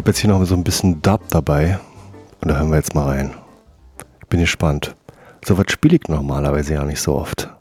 habe jetzt hier noch so ein bisschen Dub dabei. Und da hören wir jetzt mal rein. Ich bin gespannt. So was spiele ich normalerweise ja nicht so oft.